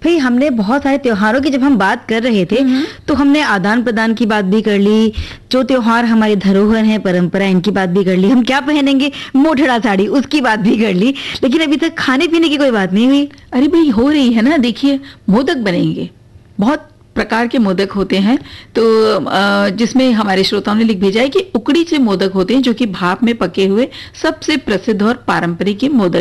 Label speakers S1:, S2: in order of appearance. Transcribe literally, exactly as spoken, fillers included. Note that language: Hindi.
S1: भाई हमने बहुत सारे त्योहारों की जब हम बात कर रहे थे तो हमने आदान प्रदान की बात भी कर ली, जो त्योहार हमारी धरोहर है, परंपरा, इनकी बात भी कर ली, हम क्या पहनेंगे मोठड़ा साड़ी उसकी बात भी कर ली, लेकिन अभी तक खाने पीने की कोई बात नहीं हुई।
S2: अरे भाई हो रही है ना, देखिए मोदक बनेंगे, बहुत प्रकार के मोदक होते हैं। तो अ, जिसमें हमारे श्रोताओं ने लिख भेजा है कि उकड़ी से मोदक होते हैं जो कि भाप में पके हुए सबसे प्रसिद्ध और पारंपरिक ये मोदक